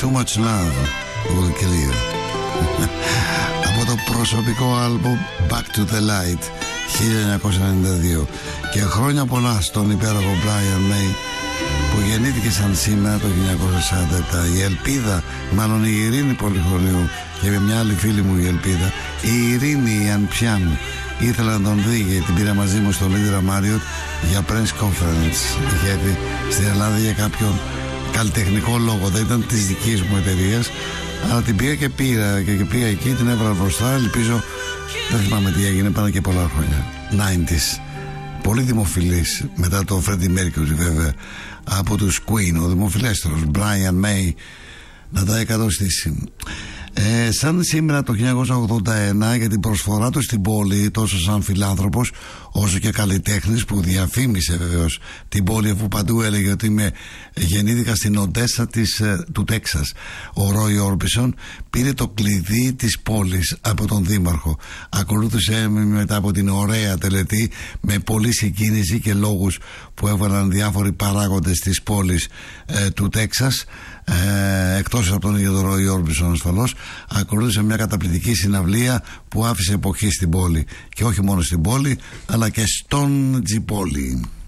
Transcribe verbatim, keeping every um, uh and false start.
Too Much Love Will Kill You. Από το προσωπικό άλμπομ Back to the Light χίλια εννιακόσια ενενήντα δύο. Και χρόνια πολλά στον υπέροχο Brian May, που γεννήθηκε σαν σήμερα το χίλια εννιακόσια σαράντα επτά. Η Ελπίδα, μάλλον η Ειρήνη Πολυχρονίου, και με μια άλλη φίλη μου η Ελπίδα, η Ειρήνη η Ανπιά μου, ήθελα να τον δει γιατί την πήρα μαζί μου στο Λίδρα Marriott για press conference. Είχε έρθει στην Ελλάδα για κάποιον καλλιτεχνικό λόγο, δεν ήταν της δικής μου εταιρείας, αλλά την πήγα και πήρα και, και πήγα εκεί, την έβαλα μπροστά. Ελπίζω, δεν θυμάμαι τι έγινε, πάνε και πολλά χρόνια, ενενήντα. Πολύ δημοφιλής μετά το Freddie Mercury βέβαια, από τους Queen, ο δημοφιλέστερος Brian May, να τα εκατοστήσει. Ε, σαν σήμερα το χίλια εννιακόσια ογδόντα ένα, για την προσφορά του στην πόλη, τόσο σαν φιλάνθρωπος όσο και καλλιτέχνης, που διαφήμισε βεβαίως την πόλη, αφού παντού έλεγε ότι είμαι, γεννήθηκα στην Οντέσα της, ε, του Τέξας. Ο Ρόι Όρμπισον πήρε το κλειδί της πόλης από τον δήμαρχο. Ακολούθησε μετά από την ωραία τελετή με πολλή συγκίνηση και λόγους που έβαλαν διάφοροι παράγοντες της πόλης ε, του Τέξας, ε, εκτός από τον ίδιο τον Ρόι Όρμπισον ασφαλώς. Ακολούθησε μια καταπληκτική συναυλία που άφησε εποχή στην πόλη, και όχι μόνο στην πόλη αλλά και στον Τζιπόλι.